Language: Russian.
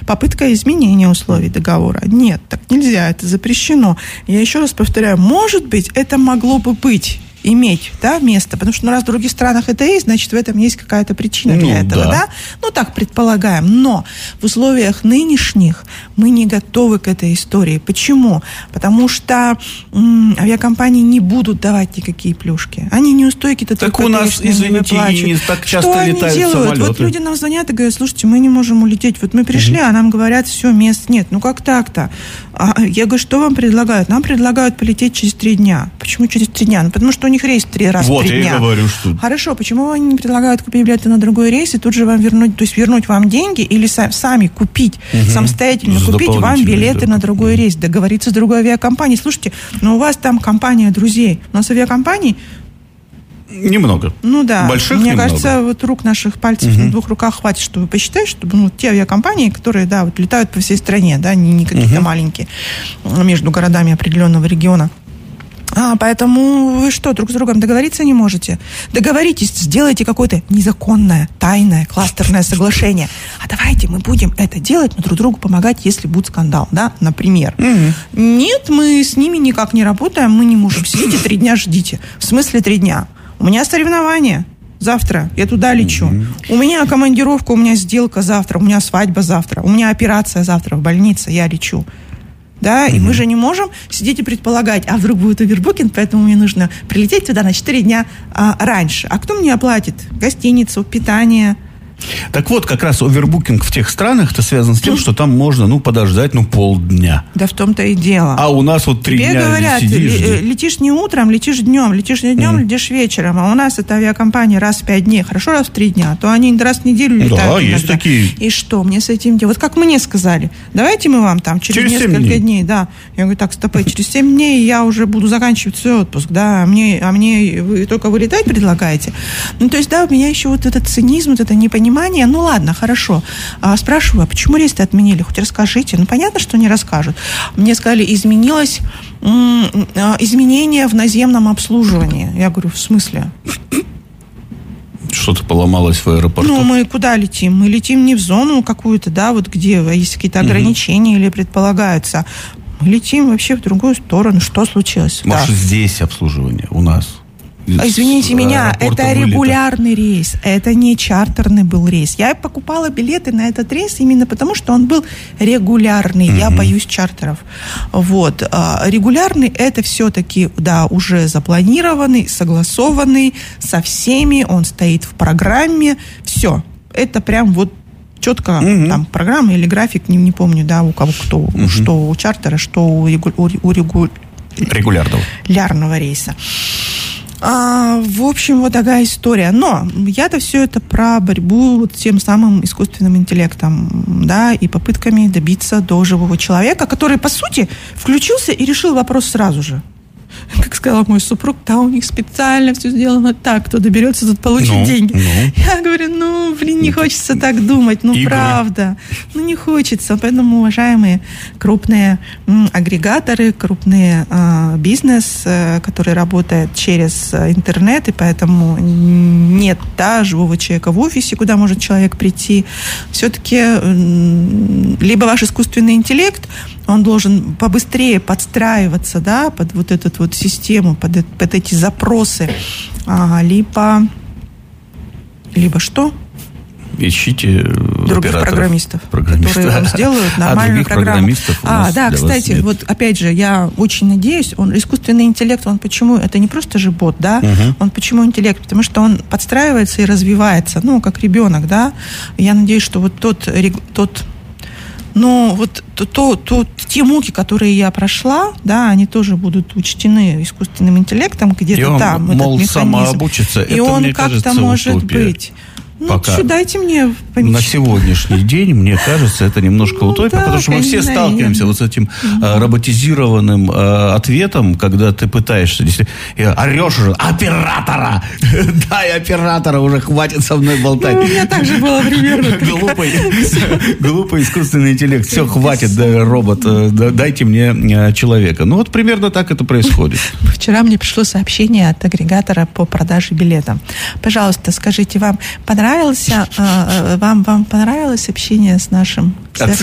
Попытка изменения условий договора. Нет, так нельзя, это запрещено. Я еще раз повторяю, может быть, это могло бы быть, иметь, да, место, потому что, раз в других странах это есть, значит, в этом есть какая-то причина для этого, да? Ну, так предполагаем. Но в условиях нынешних мы не готовы к этой истории. Почему? Потому что авиакомпании не будут давать никакие плюшки. Они неустойки-то так у нас, извините, не так часто что летают они делают? самолеты. Вот люди нам звонят и говорят, слушайте, мы не можем улететь. Вот мы пришли, а нам говорят, все, мест нет. Ну, как так-то? Я говорю, что вам предлагают? Нам предлагают полететь через 3 дня. Почему через 3 дня? Ну, потому что у них рейс 3 раза в 3 дня. Вот, я говорю, что... Хорошо, почему они не предлагают купить билеты на другой рейс и тут же вам вернуть, то есть вернуть вам деньги или сами купить, самостоятельно купить вам билеты на другой рейс, договориться с другой авиакомпанией. Слушайте, но у вас там компания друзей. У нас авиакомпаний немного. Ну да. Больших Мне немного. кажется, вот рук наших пальцев на 2 руках хватит, чтобы посчитать, чтобы те авиакомпании, которые, да, вот летают по всей стране, да, не какие-то маленькие, между городами определенного региона. Поэтому вы что, друг с другом договориться не можете? Договоритесь, сделайте какое-то незаконное, тайное, кластерное соглашение. А давайте мы будем это делать, но друг другу помогать, если будет скандал, да, например. Нет, мы с ними никак не работаем, мы не можем. Сидите 3 дня, ждите. В смысле 3 дня? У меня соревнования. Завтра я туда лечу. У меня командировка, у меня сделка завтра, у меня свадьба завтра, у меня операция завтра в больнице, я лечу. Да, и мы же не можем сидеть и предполагать, а вдруг будет овербукинг, поэтому мне нужно прилететь туда на 4 дня раньше. А кто мне оплатит? Гостиницу, питание. Так вот, как раз овербукинг в тех странах это связано с тем, что там можно, подождать, полдня. Да в том-то и дело. А у нас вот 3 дня говорят, сидишь. Летишь не утром, летишь днем, летишь вечером. А у нас это авиакомпания раз в 5 дней. Хорошо, раз в 3 дня. А то они раз в неделю летают. Да, есть такие. И что мне с этим делать? Вот как мне сказали, давайте мы вам там через несколько дней. Да. Я говорю, так, стопы, через 7 дней я уже буду заканчивать свой отпуск. Да, а мне вы только вылетать предлагаете? Ну, то есть, да, у меня еще вот этот цинизм, вот это непонимание. Ну, ладно, хорошо. Спрашиваю, а почему рейс-то отменили? Хоть расскажите. Ну, понятно, что не расскажут. Мне сказали, изменилось изменение в наземном обслуживании. Я говорю, в смысле? Что-то поломалось в аэропорту? Ну, мы куда летим? Мы летим не в зону какую-то, да, вот где есть какие-то ограничения или предполагаются. Мы летим вообще в другую сторону. Что случилось? Может, здесь обслуживание у нас? Извините меня, это регулярный рейс, это не чартерный был рейс. Я покупала билеты на этот рейс именно потому, что он был регулярный. Я боюсь чартеров. Вот. Регулярный это все-таки, да, уже запланированный, согласованный со всеми, он стоит в программе. Все. Это прям вот четко там программа или график, не помню, да, у кого кто, что у чартера, что у регулярного рейса. В общем, вот такая история. Но я-то все это про борьбу вот с тем самым искусственным интеллектом, да, и попытками добиться до живого человека, который, по сути, включился и решил вопрос сразу же. Как сказал мой супруг, да, у них специально все сделано так, кто доберется, тот получит деньги. Я говорю, не хочется так думать, правда. Не хочется. Поэтому, уважаемые крупные агрегаторы, крупные бизнес, который работает через интернет, и поэтому нет, живого человека в офисе, куда может человек прийти, все-таки либо ваш искусственный интеллект, он должен побыстрее подстраиваться, да, под вот эту вот систему, под эти запросы, либо что? Ищите других программистов, которые вам сделают нормальную программу. Да, кстати, вот опять же, я очень надеюсь, искусственный интеллект, он почему? Это не просто же бот, да? Он почему интеллект? Потому что он подстраивается и развивается, как ребенок, да? Я надеюсь, что вот те муки, которые я прошла, да, они тоже будут учтены искусственным интеллектом где-то там, этот механизм. Самообучится, и он мне как-то кажется, может быть. Пока дайте мне помечтать. На сегодняшний день, мне кажется, это немножко утопия, потому что мы все сталкиваемся вот с этим роботизированным ответом, когда ты пытаешься, орешь уже, оператора! Дай оператора, уже хватит со мной болтать. У меня так же было примерно. Глупый искусственный интеллект. Все, хватит, робот, дайте мне человека. Вот примерно так это происходит. Вчера мне пришло сообщение от агрегатора по продаже билета. Пожалуйста, скажите, вам понравилось общение с нашим